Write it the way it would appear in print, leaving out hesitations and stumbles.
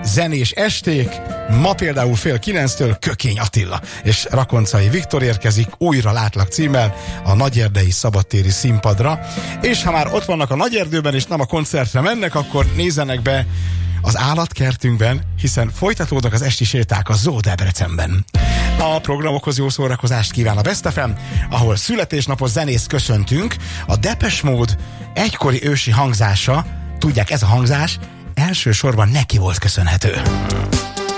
zenés esték. Ma például 8:30 Kökény Attila és Rakoncai Viktor érkezik Újra látlak címmel a Nagyerdei szabadtéri színpadra. És ha már ott vannak a Nagyerdőben és nem a koncertre mennek, akkor nézzenek be az állatkertünkben, hiszen folytatódnak az esti séták a Zoo Debrecenben. A programokhoz jó szórakozást kíván a Best FM, ahol születésnapos zenészt köszöntünk. A Depeche Mode egykori ősi hangzása, tudják, ez a hangzás elsősorban neki volt köszönhető.